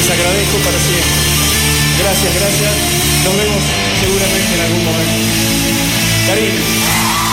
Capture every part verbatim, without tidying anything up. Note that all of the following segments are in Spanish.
les agradezco para siempre. Gracias, gracias. Nos vemos seguramente en algún momento. Cariño.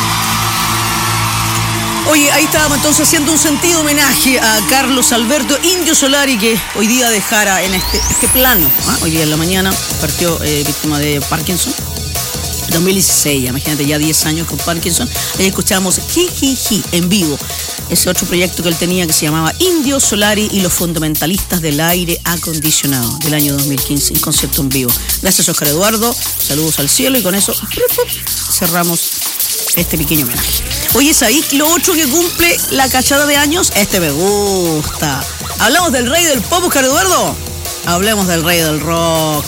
Oye, ahí estábamos entonces haciendo un sentido homenaje a Carlos Alberto Indio Solari, que hoy día dejara en este, este plano. ¿eh? Hoy día en la mañana partió eh, víctima de Parkinson. dos mil dieciséis, imagínate, ya diez años con Parkinson. Ahí escuchamos Jijiji en vivo. Ese otro proyecto que él tenía que se llamaba Indio Solari y los fundamentalistas del aire acondicionado, del año dos mil quince, en concierto en vivo. Gracias, Oscar Eduardo. Saludos al cielo y con eso cerramos este pequeño homenaje. Oye, ¿sabéis lo otro que cumple la cachada de años? Este me gusta. ¿Hablamos del rey del pop, Oscar Eduardo? Hablemos del rey del rock.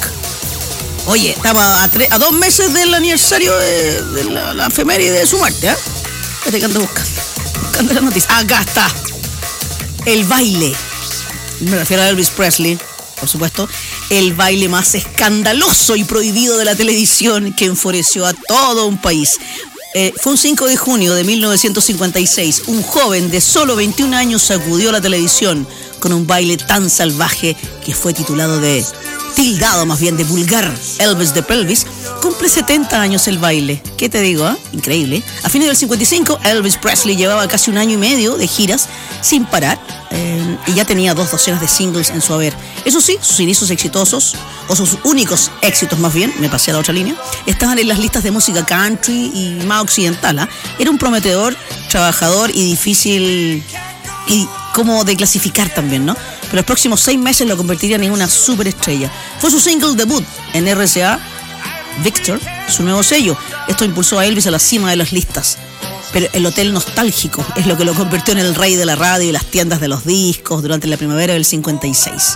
Oye, estamos a, tres, a dos meses del aniversario de, de la, la efeméride de su muerte, ¿eh? Este que ando buscando. Buscando la noticia. Acá está. El baile. Me refiero a Elvis Presley, por supuesto. El baile más escandaloso y prohibido de la televisión que enfureció a todo un país. Eh, fue un cinco de junio de mil novecientos cincuenta y seis. Un joven de solo veintiún años sacudió la televisión con un baile tan salvaje que fue titulado de... tildado más bien de vulgar. Elvis de Pelvis. Cumple setenta años el baile. ¿Qué te digo? Eh? Increíble. A fines del cincuenta y cinco, Elvis Presley llevaba casi un año y medio de giras sin parar eh, y ya tenía dos docenas de singles en su haber. Eso sí, sus inicios exitosos, o sus únicos éxitos más bien, me pasé a la otra línea, estaban en las listas de música country y más occidental. ¿eh? Era un prometedor, trabajador y difícil y como de clasificar también, ¿no? Pero los próximos seis meses lo convertirían en una superestrella. Fue su single debut en R C A, Victor, su nuevo sello. Esto impulsó a Elvis a la cima de las listas. Pero el hotel nostálgico es lo que lo convirtió en el rey de la radio y las tiendas de los discos durante la primavera del cincuenta y seis.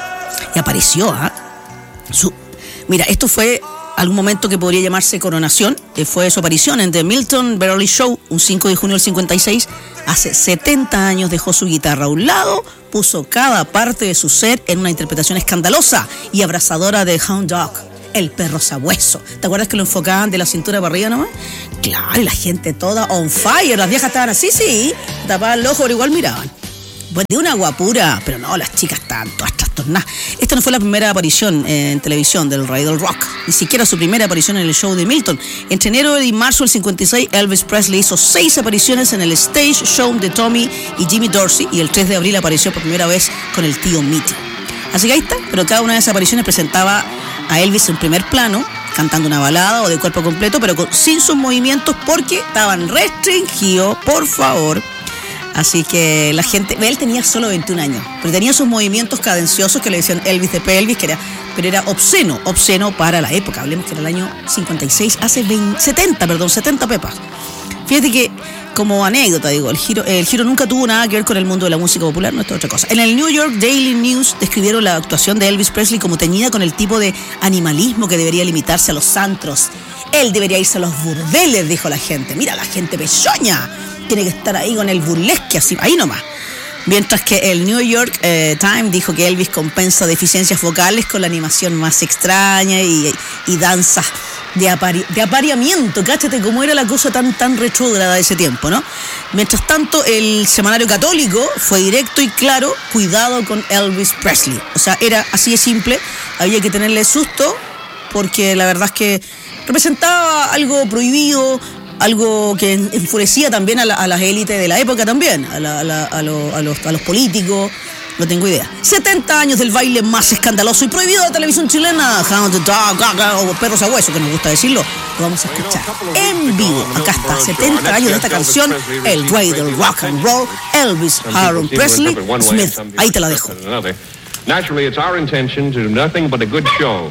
Y apareció, ¿ah? ¿eh? Su... Mira, esto fue algún momento que podría llamarse coronación, que fue su aparición en The Milton Berle Show, un cinco de junio del cincuenta y seis. Hace setenta años dejó su guitarra a un lado, puso cada parte de su set en una interpretación escandalosa y abrazadora de Hound Dog, el perro sabueso. ¿Te acuerdas que lo enfocaban de la cintura para arriba nomás? Claro, y la gente toda on fire, las viejas estaban así, sí, tapaban el ojo, pero igual miraban. Pues de una guapura, pero no, las chicas estaban todas trastornadas. Esta no fue la primera aparición en televisión del rey del rock, ni siquiera su primera aparición en el show de Milton. Entre enero y marzo del cincuenta y seis, Elvis Presley hizo seis apariciones en el Stage Show de Tommy y Jimmy Dorsey, y el tres de abril apareció por primera vez con el tío Mitty. Así que ahí está, pero cada una de esas apariciones presentaba a Elvis en primer plano, cantando una balada o de cuerpo completo, pero con, sin sus movimientos porque estaban restringidos, por favor. Así que la gente, él tenía solo veintiún años, pero tenía sus movimientos cadenciosos que le decían Elvis de Pelvis, que era, pero era obsceno, obsceno para la época. Hablemos que era el año cincuenta y seis, hace veinte, setenta, perdón, setenta pepas. Fíjate que, como anécdota, digo, el giro, el giro nunca tuvo nada que ver con el mundo de la música popular, no es otra cosa. En el New York Daily News describieron la actuación de Elvis Presley como teñida con el tipo de animalismo que debería limitarse a los antros. Él debería irse a los burdeles, dijo la gente. Mira, la gente pechoña. Tiene que estar ahí con el burlesque, así, ahí nomás. Mientras que el New York eh, Times dijo que Elvis compensa deficiencias vocales con la animación más extraña y, y danzas de, apari- de apareamiento. Cáchate cómo era la cosa tan, tan retrógrada de ese tiempo, ¿no? Mientras tanto, el semanario católico fue directo y claro: cuidado con Elvis Presley. O sea, era así de simple, había que tenerle susto porque la verdad es que representaba algo prohibido, algo que enfurecía también a, la, a las élites de la época también, a, la, a, la, a, lo, a, los, a los políticos, no tengo idea. setenta años del baile más escandaloso y prohibido de la televisión chilena, Hound Dog, o perros a hueso, que nos gusta decirlo, lo vamos a escuchar en vivo. Acá está, setenta años de esta canción, el rey del rock and roll, Elvis Aaron Presley Smith. Ahí te la dejo. Naturally, it's our intention to do nothing but a good show.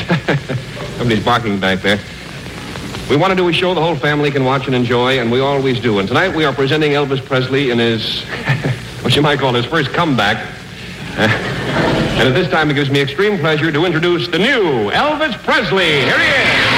Somebody's barking back there. We want to do a show the whole family can watch and enjoy, and we always do. And tonight we are presenting Elvis Presley in his, what you might call his first comeback. Uh, and at this time it gives me extreme pleasure to introduce the new Elvis Presley. Here he is.